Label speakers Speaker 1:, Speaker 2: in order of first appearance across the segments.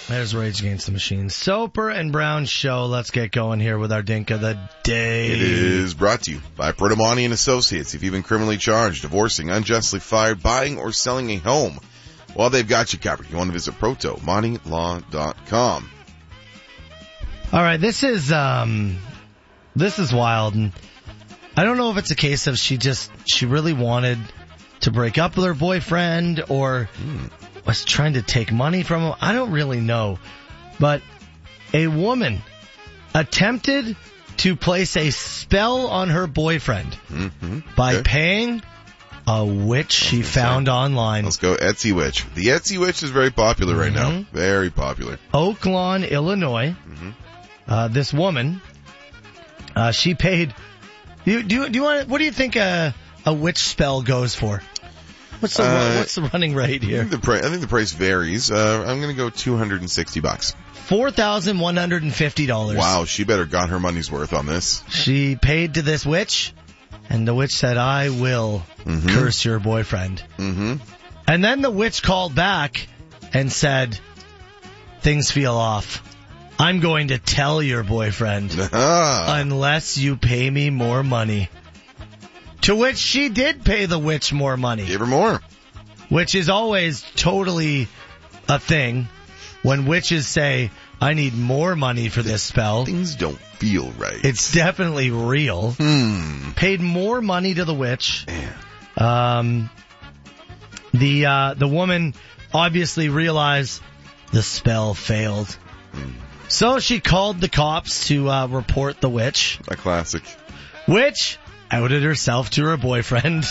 Speaker 1: There's Rage Against the Machine. Soper and Brown Show. Let's get going here with our Dink of the Day.
Speaker 2: It is brought to you by Protomani and Associates. If you've been criminally charged, divorcing, unjustly fired, buying, or selling a home, well, they've got you covered. You want to visit protomanilaw.com.
Speaker 1: All right, this is wild. And I don't know if it's a case of she really wanted to break up with her boyfriend or was trying to take money from him. I don't really know. But a woman attempted to place a spell on her boyfriend by paying a witch she found online.
Speaker 2: Let's go Etsy witch. The Etsy witch is very popular right now. Very popular.
Speaker 1: Oak Lawn, Illinois. This woman, she paid. Do you want? What do you think a witch spell goes for? What's the running rate here?
Speaker 2: I think the price varies. I'm going to go $260.
Speaker 1: $4,150.
Speaker 2: Wow, she better got her money's worth on this.
Speaker 1: She paid to this witch, and the witch said, "I will curse your boyfriend." And then the witch called back and said, "Things feel off. I'm going to tell your boyfriend unless you pay me more money." To which she did pay the witch more money.
Speaker 2: Gave her more.
Speaker 1: Which is always totally a thing. When witches say, I need more money for this spell.
Speaker 2: Things don't feel right.
Speaker 1: It's definitely real. Paid more money to the witch. The woman obviously realized the spell failed. So she called the cops to report the witch.
Speaker 2: A classic.
Speaker 1: Which outed herself to her boyfriend.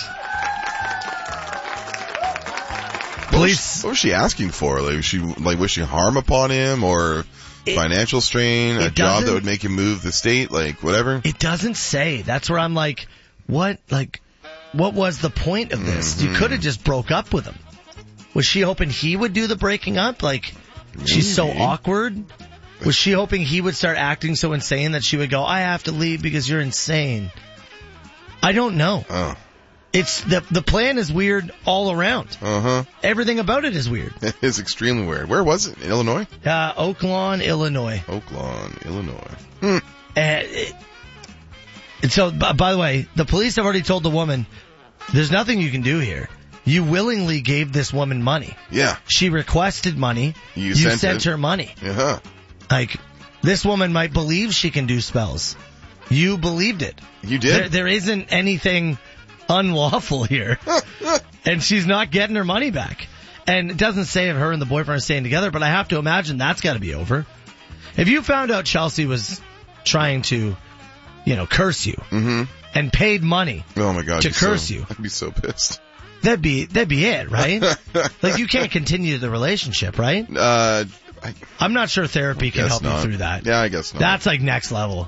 Speaker 1: Police.
Speaker 2: What was she asking for? Like, was she wishing harm upon him or financial strain? A job that would make him move the state? Like, whatever?
Speaker 1: It doesn't say. That's where I'm like, what? Like, what was the point of this? You could have just broke up with him. Was she hoping he would do the breaking up? Like, she's so awkward? Was she hoping he would start acting so insane that she would go, I have to leave because you're insane? I don't know. It's the plan is weird all around. Everything about it is weird.
Speaker 2: It is extremely weird. Where was it? In Illinois?
Speaker 1: Oak Lawn, Illinois.
Speaker 2: Oak Lawn, Illinois.
Speaker 1: And so, by the way, the police have already told the woman, there's nothing you can do here. You willingly gave this woman money.
Speaker 2: Yeah.
Speaker 1: She requested money. You sent her money. Like, this woman might believe she can do spells. You believed it.
Speaker 2: You did.
Speaker 1: There isn't anything unlawful here. And she's not getting her money back. And it doesn't say if her and the boyfriend are staying together, but I have to imagine that's got to be over. If you found out Chelsea was trying to, curse you and paid money to curse you.
Speaker 2: I'd be so pissed.
Speaker 1: That'd be it, right? Like, you can't continue the relationship, right? I'm not sure therapy can help you through that.
Speaker 2: Yeah, I guess not.
Speaker 1: That's like next level.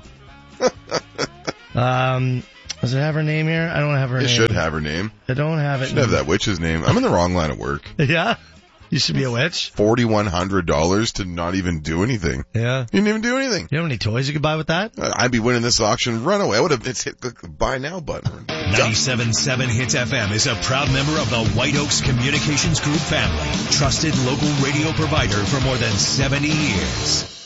Speaker 1: Does it have her name here? I don't have her name.
Speaker 2: It should have her name.
Speaker 1: I don't have it.
Speaker 2: Should have that witch's name. I'm in the wrong line of work.
Speaker 1: Yeah? You should be a witch?
Speaker 2: $4,100 to not even do anything.
Speaker 1: Yeah.
Speaker 2: You didn't even do anything.
Speaker 1: You have any toys you could buy with that?
Speaker 2: I'd be winning this auction. Run away. I would have hit the buy now button.
Speaker 3: 97.7 Hits FM is a proud member of the White Oaks Communications Group family. Trusted local radio provider for more than 70 years.